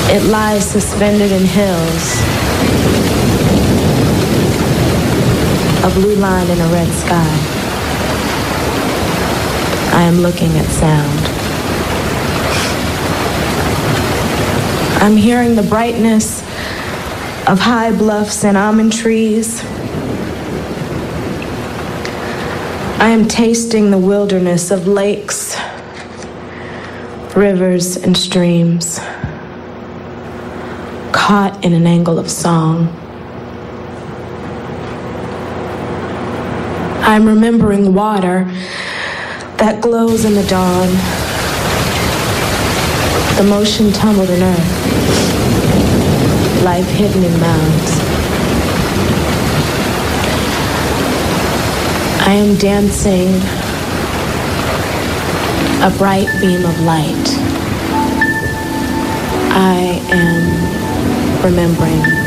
It lies suspended in hills, a blue line in a red sky. I am looking at sound. I'm hearing the brightness of high bluffs and almond trees. I am tasting the wilderness of lakes, rivers, and streams, caught in an angle of song. I'm remembering water that glows in the dawn, the motion tumbled in earth, life hidden in mounds. I am dancing a bright beam of light. I am remembering